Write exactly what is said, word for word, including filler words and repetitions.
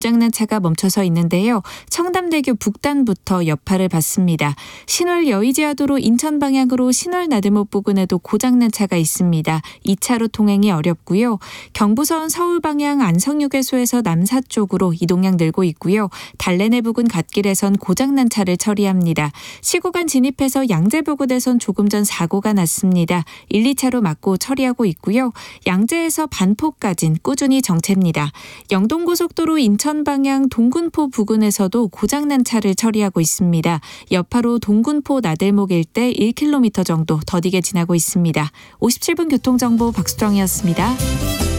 고장난 차가 멈춰서 있는데요. 청담대교 북단부터 여파를 받습니다. 신월 여의지하도로 인천 방향으로 신월 나들목 부근에도 고장난 차가 있습니다. 이 차로 통행이 어렵고요. 경부선 서울 방향 안성휴게소에서 남사 쪽으로 이동량 늘고 있고요. 달래내 부근 갓길에선 고장난 차를 처리합니다. 시구간 진입해서 양재부근에선 조금 전 사고가 났습니다. 일, 이 차로 막고 처리하고 있고요. 양재에서 반포까진 꾸준히 정체입니다. 영동고속도로 인천 방향 동군포 부근에서도 고장난 차를 처리하고 있습니다. 여파로 동군포 나들목 일대 일 킬로미터 정도 더디게 지나고 있습니다. 오십칠 분 교통정보 박수정이었습니다.